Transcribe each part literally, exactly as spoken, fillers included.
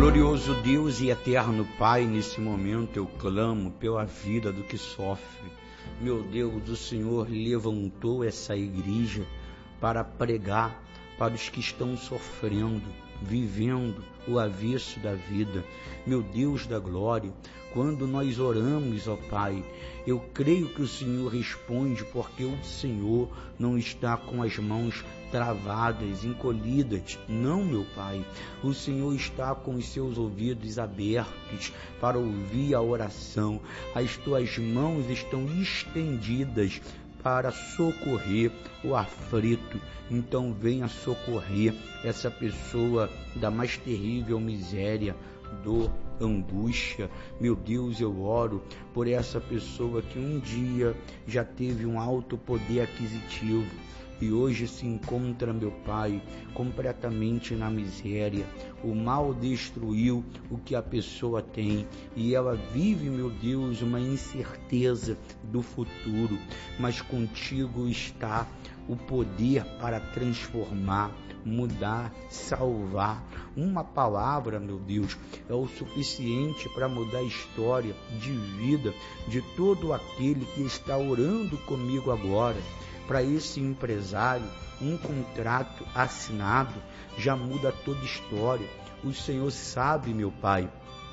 Glorioso Deus e eterno Pai, nesse momento eu clamo pela vida do que sofre. Meu Deus, o Senhor levantou essa igreja para pregar para os que estão sofrendo, vivendo o avesso da vida. Meu Deus da glória, quando nós oramos, ó Pai, eu creio que o Senhor responde, porque o Senhor não está com as mãos travadas, encolhidas. Não, meu Pai, o Senhor está com os seus ouvidos abertos para ouvir a oração. As tuas mãos estão estendidas para socorrer o aflito. Então venha socorrer essa pessoa da mais terrível miséria, dor, angústia. Meu Deus, eu oro por essa pessoa que um dia já teve um alto poder aquisitivo e hoje se encontra, meu Pai, completamente na miséria. O mal destruiu o que a pessoa tem e ela vive, meu Deus, uma incerteza do futuro, mas contigo está o poder para transformar, mudar, salvar. Uma palavra, meu Deus, é o suficiente para mudar a história de vida de todo aquele que está orando comigo agora. Para esse empresário, um contrato assinado já muda toda a história. O Senhor sabe, meu Pai,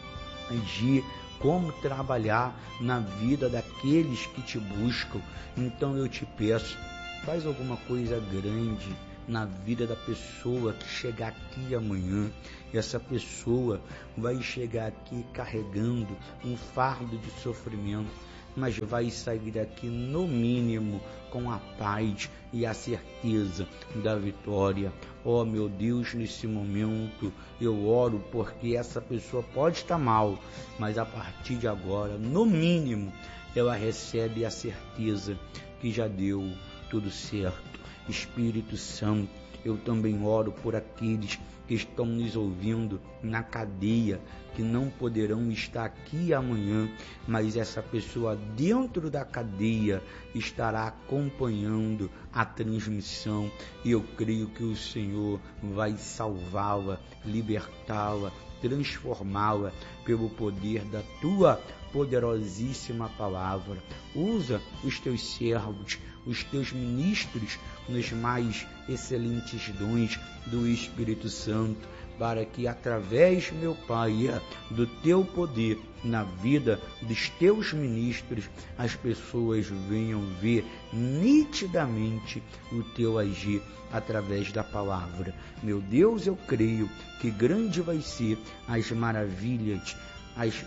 agir, como trabalhar na vida daqueles que te buscam. Então eu te peço, faz alguma coisa grande na vida da pessoa que chegar aqui amanhã. Essa pessoa vai chegar aqui carregando um fardo de sofrimento, mas vai sair daqui no mínimo com a paz e a certeza da vitória. Oh meu Deus, nesse momento eu oro porque essa pessoa pode estar mal, mas a partir de agora, no mínimo, ela recebe a certeza que já deu tudo certo. Espírito Santo, eu também oro por aqueles que estão nos ouvindo na cadeia, que não poderão estar aqui amanhã, mas essa pessoa dentro da cadeia estará acompanhando a transmissão, e eu creio que o Senhor vai salvá-la, libertá-la, transformá-la pelo poder da tua poderosíssima palavra. Usa os teus servos, os teus ministros nos mais excelentes dons do Espírito Santo, para que através, meu Pai, do teu poder na vida dos teus ministros, as pessoas venham ver nitidamente o teu agir através da palavra. Meu Deus, eu creio que grande vai ser as maravilhas, as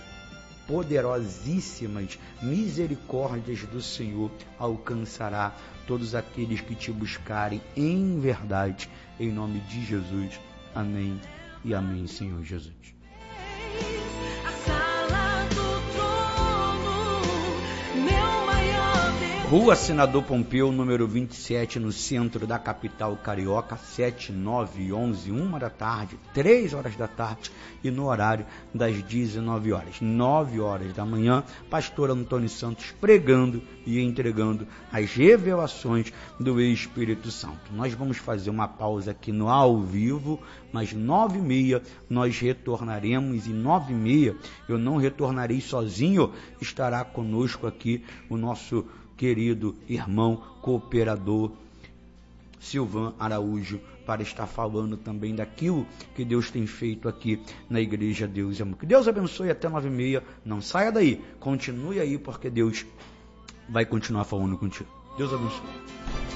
poderosíssimas misericórdias do Senhor alcançará todos aqueles que te buscarem em verdade, em nome de Jesus. Amém e amém, Senhor Jesus. Rua Senador Pompeu, número vinte e sete, no centro da capital carioca, sete, nove, onze, uma da tarde, três horas da tarde e no horário das dezenove horas. nove horas da manhã, pastor Antônio Santos pregando e entregando as revelações do Espírito Santo. Nós vamos fazer uma pausa aqui no ao vivo, mas nove e meia nós retornaremos, e nove e meia eu não retornarei sozinho, estará conosco aqui o nosso querido irmão cooperador Silvan Araújo, para estar falando também daquilo que Deus tem feito aqui na Igreja Deus e Amor. Que Deus abençoe até nove e meia. Não saia daí, continue aí, porque Deus vai continuar falando contigo. Deus abençoe.